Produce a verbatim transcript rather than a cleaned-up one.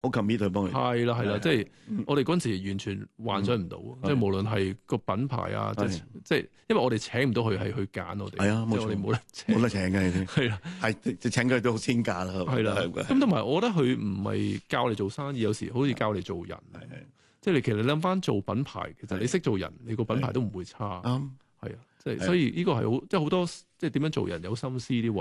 好 commit 去幫佢。 係啦係啦， 係即係嗯我哋嗰陣時完全幻想唔到，即係無論係個品牌啊，即係係即係因為我哋請唔到佢係去揀我哋， 係啊冇錯即係我哋冇得請， 冇得請嘅呢啲， 係啦。 係即請佢都好天價啦。 係啦， 係咁同埋我覺得佢唔係教你做生意，有時好似教你做人。 係係即係你其實你諗翻做品牌，其實你識做人，你個品牌都唔會差。 啱。 係啊，即係係所以呢個係好，即係好多即係點樣做人有心思啲位